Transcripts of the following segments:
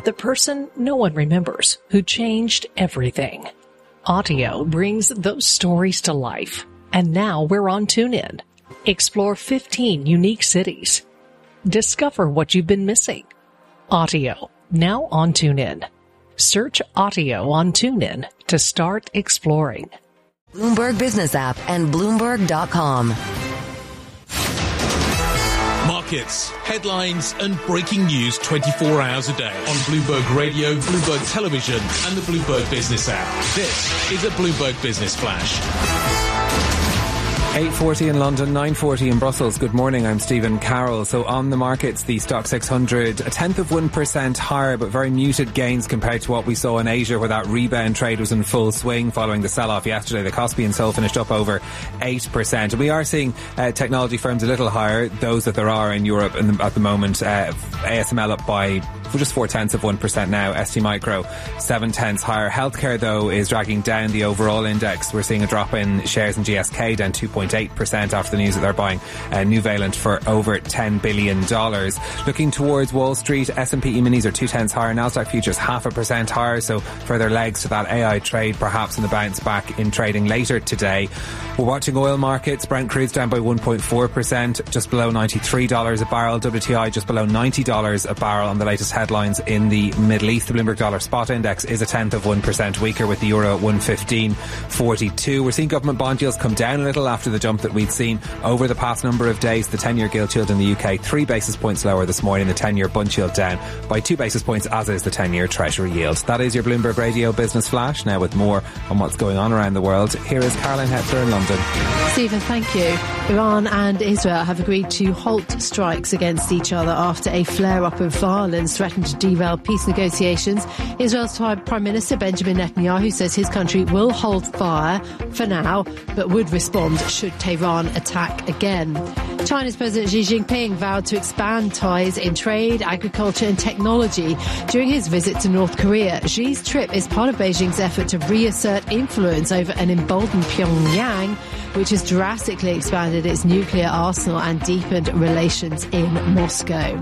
the person no one remembers who changed everything. Audio brings those stories to life. And now we're on TuneIn. Explore 15 unique cities. Discover what you've been missing. Audio, now on TuneIn. Search Audio on TuneIn to start exploring. Bloomberg Business App and Bloomberg.com. Markets, headlines and breaking news 24 hours a day on Bloomberg Radio, Bloomberg Television and the Bloomberg Business app. This is a Bloomberg Business Flash. 8:40 in London, 9:40 in Brussels. Good morning, I'm Stephen Carroll. So on the markets, the Stock 600, 1/10% higher, but very muted gains compared to what we saw in Asia, where that rebound trade was in full swing following the sell-off yesterday. The Kospi and Seoul finished up over 8%. And we are seeing technology firms a little higher, those that there are in Europe at the moment. ASML up by just 0.4% now. ST Micro 0.7 higher. Healthcare, though, is dragging down the overall index. We're seeing a drop in shares in GSK, down 2.8% after the news that they're buying Nuvalent for over $10 billion. Looking towards Wall Street, S&P E-minis are 0.2 higher. Nasdaq futures 0.5% higher, so further legs to that AI trade, perhaps in the bounce back in trading later today. We're watching oil markets. Brent crude's down by 1.4%, just below $93 a barrel. WTI just below $90 a barrel on the latest headlines in the Middle East. The Bloomberg Dollar Spot Index is 0.1% weaker, with the euro at 115.42. We're seeing government bond yields come down a little after the jump that we'd seen over the past number of days. The 10-year gilt yield in the UK 3 basis points lower this morning. The 10-year bund yield down by 2 basis points, as is the 10-year Treasury yield. That is your Bloomberg Radio Business Flash. Now with more on what's going on around the world, here is Caroline Hetzer in London. Stephen, thank you. Iran and Israel have agreed to halt strikes against each other after a flare-up of violence threatened to derail peace negotiations. Israel's Prime Minister Benjamin Netanyahu says his country will hold fire for now, but would respond should Tehran attack again. China's President Xi Jinping vowed to expand ties in trade, agriculture and technology during his visit to North Korea. Xi's trip is part of Beijing's effort to reassert influence over an emboldened Pyongyang, which has drastically expanded its nuclear arsenal and deepened relations in Moscow.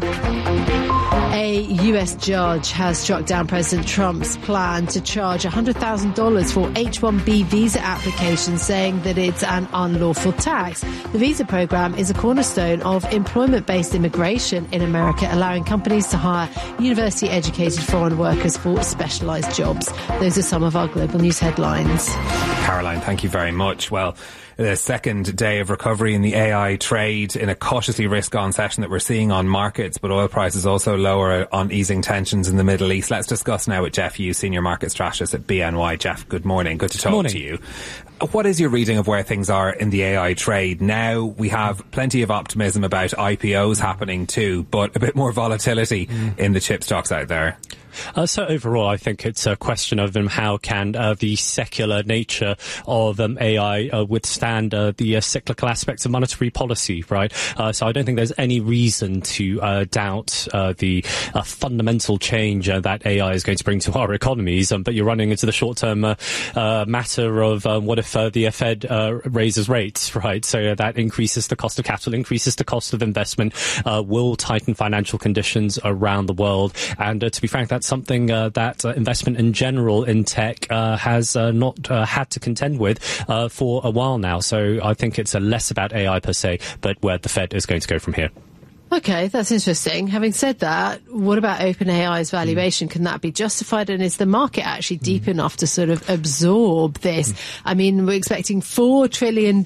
A US judge has struck down President Trump's plan to charge $100,000 for H-1B visa applications, saying that it's an unlawful tax. The visa program is a cornerstone of employment-based immigration in America, allowing companies to hire university-educated foreign workers for specialised jobs. Those are some of our global news headlines. Caroline, thank you very much. Well, the second day of recovery in the AI trade in a cautiously risk-on session that we're seeing on markets, but oil prices also lower on easing tensions in the Middle East. Let's discuss now with Jeff Yu, Senior Market Strategist at BNY. Jeff, good morning. Good to talk to you. What is your reading of where things are in the AI trade now? We have plenty of optimism about IPOs happening too, but a bit more volatility in the chip stocks out there. So overall, I think it's a question of how can the secular nature of AI withstand the cyclical aspects of monetary policy, right? So I don't think there's any reason to doubt the fundamental change that AI is going to bring to our economies. But you're running into the short-term matter of what if the Fed raises rates, right? So that increases the cost of capital, increases the cost of investment, will tighten financial conditions around the world. And to be frank, that's something that investment in general in tech has not had to contend with for a while now. So I think it's less about AI per se, but where the Fed is going to go from here. Okay, that's interesting. Having said that, what about OpenAI's valuation? Can that be justified? And is the market actually deep enough to sort of absorb this? I mean, we're expecting $4 trillion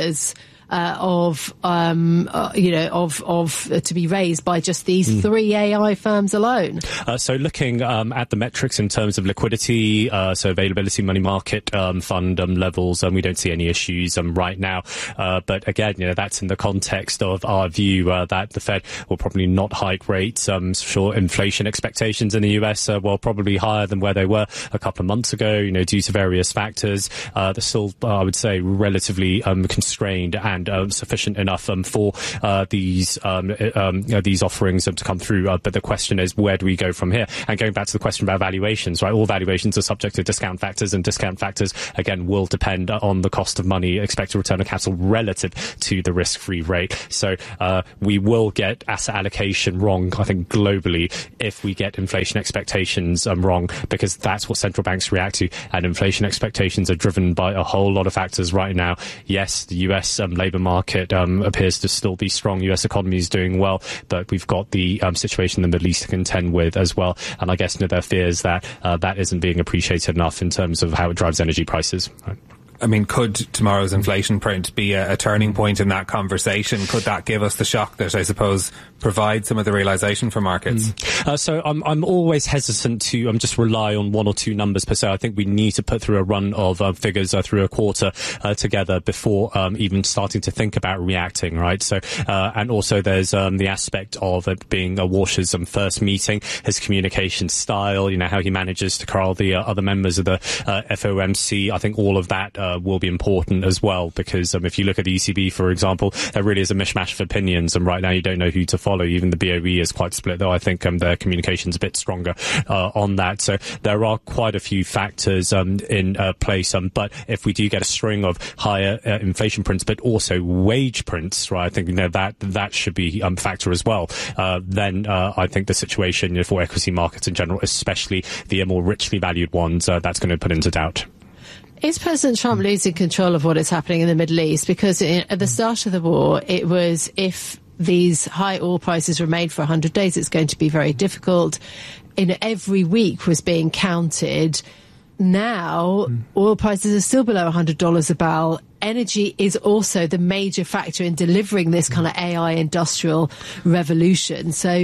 to be raised by just these three AI firms alone. So looking at the metrics in terms of liquidity, so availability, money market fund levels, we don't see any issues right now. But again, that's in the context of our view that the Fed will probably not hike rates. Sure, inflation expectations in the US were probably higher than where they were a couple of months ago, due to various factors. They're still, I would say, relatively constrained and demand sufficient enough for these offerings to come through. But the question is, where do we go from here? And going back to the question about valuations, right? All valuations are subject to discount factors, and discount factors, again, will depend on the cost of money, expected return on capital relative to the risk-free rate. So we will get asset allocation wrong, I think, globally, if we get inflation expectations wrong, because that's what central banks react to. And inflation expectations are driven by a whole lot of factors right now. Yes, the US labour market appears to still be strong. US economy is doing well, but we've got the situation in the Middle East to contend with as well. And I guess there are fears that that isn't being appreciated enough in terms of how it drives energy prices. Right. I mean, could tomorrow's inflation print be a turning point in that conversation? Could that give us the shock that, I suppose, provide some of the realisation for markets? So I'm always hesitant to just rely on one or two numbers per se. I think we need to put through a run of figures through a quarter together before even starting to think about reacting, right? So, and also there's the aspect of it being Walsh's first meeting, his communication style, how he manages to corral the other members of the FOMC. I think all of that will be important as well, because if you look at the ECB, for example, there really is a mishmash of opinions, and right now you don't know who to follow. Even the BOE is quite split, though I think their communication's a bit stronger on that. So there are quite a few factors in place, but if we do get a string of higher inflation prints, but also wage prints, right, I think that should be a factor as well. Then I think the situation for equity markets in general, especially the more richly valued ones, that's going to put into doubt. Is President Trump losing control of what is happening in the Middle East? Because at the start of the war, it was, if these high oil prices remain for 100 days, it's going to be very difficult. Every week was being counted. Now, oil prices are still below $100 a barrel. Energy is also the major factor in delivering this kind of AI industrial revolution. So,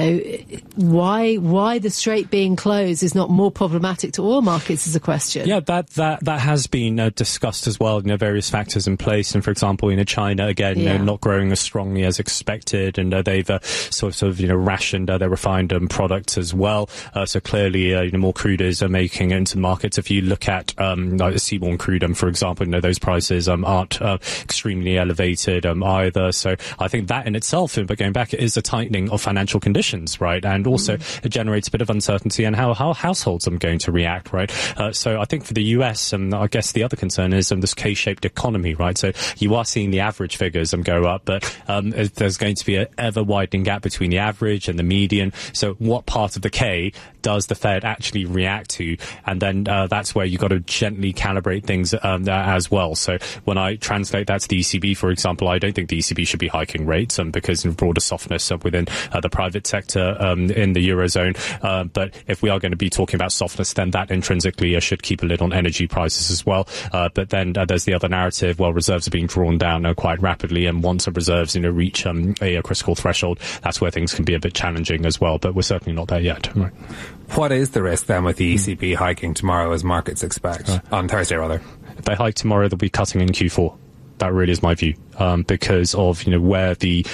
why the strait being closed is not more problematic to oil markets is a question. Yeah, that has been discussed as well. Various factors in place, and for example, China again, not growing as strongly as expected, and they've sort of rationed their refined products as well. So clearly, more crude is making it into markets. If you look at like seaborne crude, for example, those prices aren't extremely elevated either. So I think that in itself, but going back, it is a tightening of financial conditions, right? And also it generates a bit of uncertainty in how households are going to react, right? So I think for the US, I guess the other concern is this K-shaped economy, right? So you are seeing the average figures go up, but there's going to be an ever-widening gap between the average and the median. So what part of the K does the Fed actually react to? And then that's where you've got to gently calibrate things as well. So when I translate that to the ECB, for example, I don't think the ECB should be hiking rates because of broader softness within the private sector in the Eurozone. But if we are going to be talking about softness, then that intrinsically should keep a lid on energy prices as well. But then there's the other narrative, reserves are being drawn down quite rapidly, and once the reserves reach a critical threshold, that's where things can be a bit challenging as well. But we're certainly not there yet. Right. What is the risk then with the ECB hiking tomorrow, as markets expect? On Thursday, rather. If they hike tomorrow, they'll be cutting in Q4. That really is my view, because of where the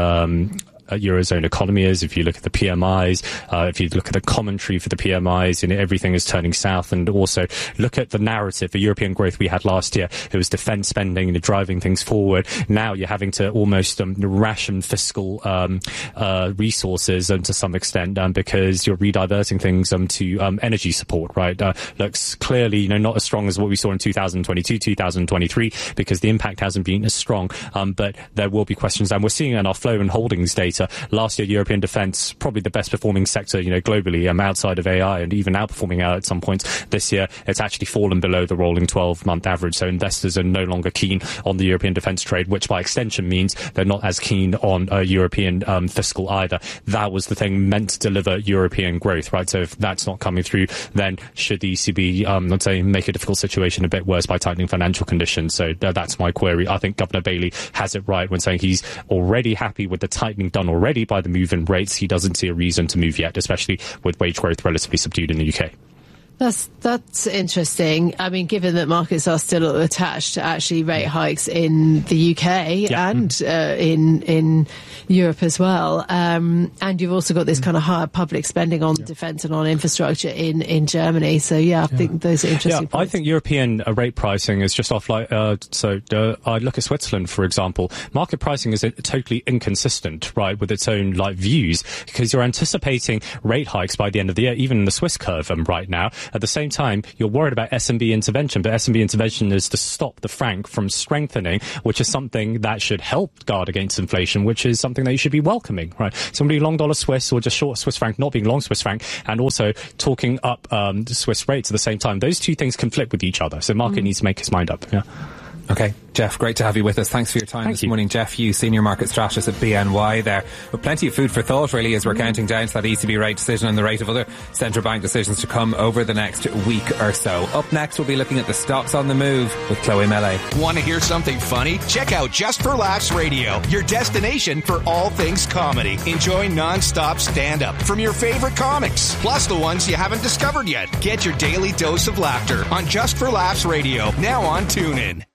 Eurozone economy is. If you look at the PMIs, if you look at the commentary for the PMIs, everything is turning south. And also look at the narrative for European growth we had last year. It was defence spending driving things forward. Now you're having to almost ration fiscal resources to some extent because you're rediverting things to energy support, right? Looks clearly not as strong as what we saw in 2022, 2023, because the impact hasn't been as strong. But there will be questions, and we're seeing in our flow and holdings data. Last year, European defence, probably the best performing sector, globally, outside of AI, and even outperforming out at some points. This year, it's actually fallen below the rolling 12-month average. So investors are no longer keen on the European defence trade, which by extension means they're not as keen on European fiscal either. That was the thing meant to deliver European growth, right? So if that's not coming through, then should the ECB, let's say, make a difficult situation a bit worse by tightening financial conditions? So that's my query. I think Governor Bailey has it right when saying he's already happy with the tightening done already by the move in rates. He doesn't see a reason to move yet, especially with wage growth relatively subdued in the UK. That's interesting. I mean, given that markets are still attached to actually rate hikes in the UK and in Europe as well, and you've also got this kind of higher public spending on defence and on infrastructure in Germany. So I think those are interesting points. I think European rate pricing is just off. I look at Switzerland, for example. Market pricing is totally inconsistent, right, with its own views, because you're anticipating rate hikes by the end of the year, even in the Swiss curve right now. At the same time, you're worried about SNB intervention, but SNB intervention is to stop the franc from strengthening, which is something that should help guard against inflation, which is something that you should be welcoming, right? Somebody long dollar Swiss or just short Swiss franc, not being long Swiss franc, and also talking up the Swiss rates at the same time. Those two things conflict with each other, so market needs to make its mind up. Yeah. Okay, Jeff, great to have you with us. Thanks for your time this morning. Jeff Hughes, Senior Market Strategist at BNY there. With plenty of food for thought, really, as we're counting down to that ECB rate decision and the rate of other central bank decisions to come over the next week or so. Up next, we'll be looking at the stocks on the move with Chloe Melee. Want to hear something funny? Check out Just for Laughs Radio, your destination for all things comedy. Enjoy non-stop stand-up from your favorite comics, plus the ones you haven't discovered yet. Get your daily dose of laughter on Just for Laughs Radio, now on TuneIn.